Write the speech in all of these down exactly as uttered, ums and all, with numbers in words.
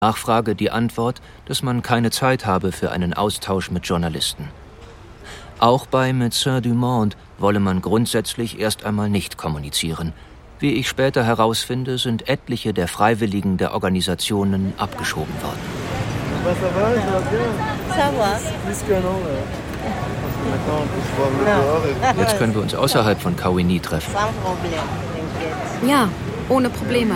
Nachfrage die Antwort, dass man keine Zeit habe für einen Austausch mit Journalisten. Auch bei Médecins du Monde wolle man grundsätzlich erst einmal nicht kommunizieren. Wie ich später herausfinde, sind etliche der Freiwilligen der Organisationen abgeschoben worden. Jetzt können wir uns außerhalb von Kawhini treffen. Ja, ohne Probleme.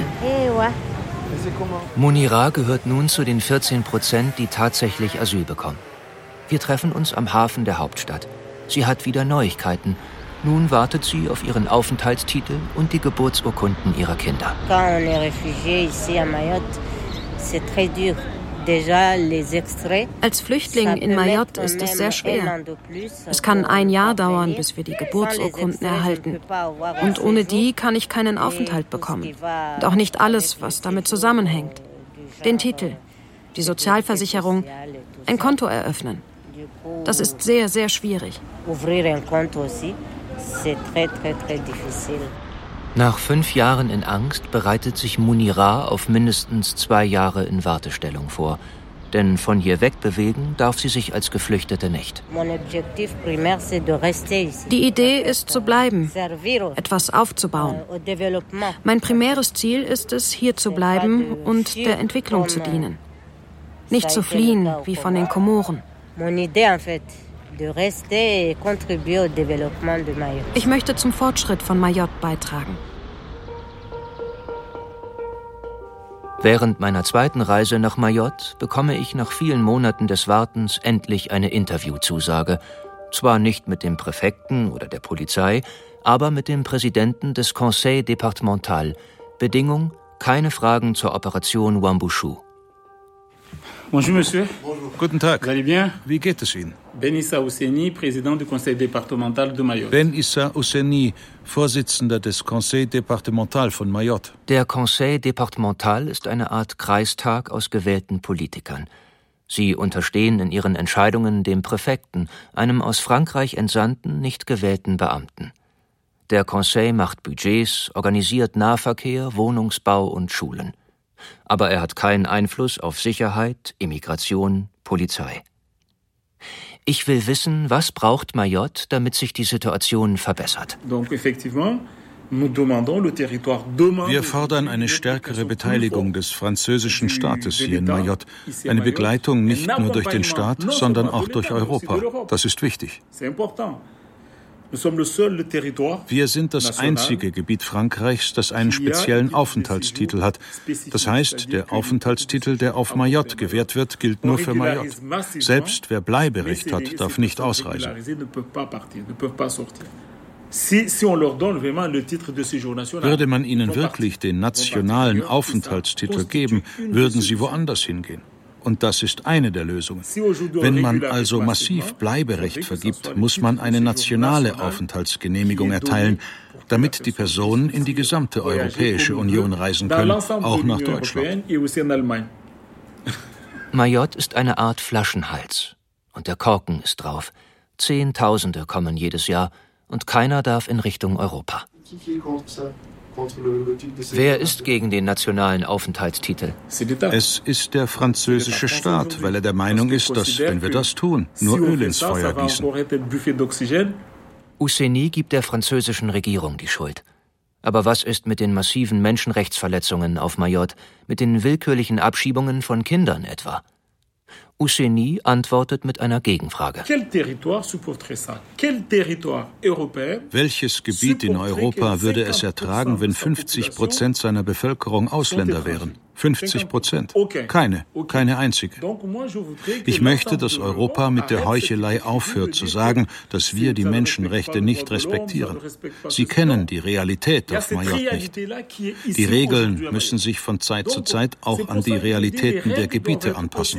Munira gehört nun zu den vierzehn Prozent, die tatsächlich Asyl bekommen. Wir treffen uns am Hafen der Hauptstadt. Sie hat wieder Neuigkeiten. Nun wartet sie auf ihren Aufenthaltstitel und die Geburtsurkunden ihrer Kinder. Als Flüchtling in Mayotte ist es sehr schwer. Es kann ein Jahr dauern, bis wir die Geburtsurkunden erhalten. Und ohne die kann ich keinen Aufenthalt bekommen. Und auch nicht alles, was damit zusammenhängt. Den Titel, die Sozialversicherung, ein Konto eröffnen. Das ist sehr, sehr schwierig. Nach fünf Jahren in Angst bereitet sich Munira auf mindestens zwei Jahre in Wartestellung vor. Denn von hier wegbewegen darf sie sich als Geflüchtete nicht. Die Idee ist zu bleiben, etwas aufzubauen. Mein primäres Ziel ist es, hier zu bleiben und der Entwicklung zu dienen. Nicht zu fliehen, wie von den Komoren. Ich möchte zum Fortschritt von Mayotte beitragen. Während meiner zweiten Reise nach Mayotte bekomme ich nach vielen Monaten des Wartens endlich eine Interviewzusage. Zwar nicht mit dem Präfekten oder der Polizei, aber mit dem Präsidenten des Conseil départemental. Bedingung: keine Fragen zur Operation Wuambushu. Bonjour, Monsieur. Bonjour. Guten Tag. Vous allez bien? Wie geht es Ihnen? Ben Issa Ousseni, Präsident du Conseil départemental de Mayotte. Ben Issa Ousseni, Vorsitzender des Conseil départemental von Mayotte. Der Conseil départemental ist eine Art Kreistag aus gewählten Politikern. Sie unterstehen in ihren Entscheidungen dem Präfekten, einem aus Frankreich entsandten, nicht gewählten Beamten. Der Conseil macht Budgets, organisiert Nahverkehr, Wohnungsbau und Schulen. Aber er hat keinen Einfluss auf Sicherheit, Immigration, Polizei. Ich will wissen, was braucht Mayotte, damit sich die Situation verbessert. Wir fordern eine stärkere Beteiligung des französischen Staates hier in Mayotte. Eine Begleitung nicht nur durch den Staat, sondern auch durch Europa. Das ist wichtig. Wir sind das einzige Gebiet Frankreichs, das einen speziellen Aufenthaltstitel hat. Das heißt, der Aufenthaltstitel, der auf Mayotte gewährt wird, gilt nur für Mayotte. Selbst wer Bleiberecht hat, darf nicht ausreisen. Würde man ihnen wirklich den nationalen Aufenthaltstitel geben, würden sie woanders hingehen. Und das ist eine der Lösungen. Wenn man also massiv Bleiberecht vergibt, muss man eine nationale Aufenthaltsgenehmigung erteilen, damit die Personen in die gesamte Europäische Union reisen können, auch nach Deutschland. Mayotte ist eine Art Flaschenhals. Und der Korken ist drauf. Zehntausende kommen jedes Jahr und keiner darf in Richtung Europa. Wer ist gegen den nationalen Aufenthaltstitel? Es ist der französische Staat, weil er der Meinung ist, dass, wenn wir das tun, nur Öl ins Feuer gießen. Ousseni gibt der französischen Regierung die Schuld. Aber was ist mit den massiven Menschenrechtsverletzungen auf Mayotte, mit den willkürlichen Abschiebungen von Kindern etwa? Ousseni antwortet mit einer Gegenfrage. Welches Gebiet in Europa würde es ertragen, wenn fünfzig Prozent seiner Bevölkerung Ausländer wären? fünfzig Prozent. Keine, keine einzige. Ich möchte, dass Europa mit der Heuchelei aufhört zu sagen, dass wir die Menschenrechte nicht respektieren. Sie kennen die Realität auf Mayotte nicht. Die Regeln müssen sich von Zeit zu Zeit auch an die Realitäten der Gebiete anpassen.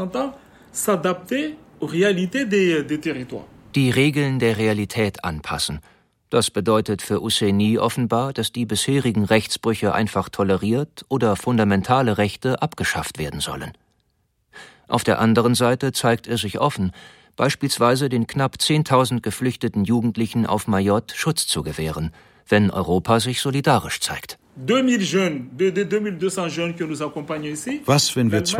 Die Regeln der Realität anpassen. Das bedeutet für Ousseni offenbar, dass die bisherigen Rechtsbrüche einfach toleriert oder fundamentale Rechte abgeschafft werden sollen. Auf der anderen Seite zeigt er sich offen, beispielsweise den knapp zehntausend geflüchteten Jugendlichen auf Mayotte Schutz zu gewähren, wenn Europa sich solidarisch zeigt. Was, wenn wir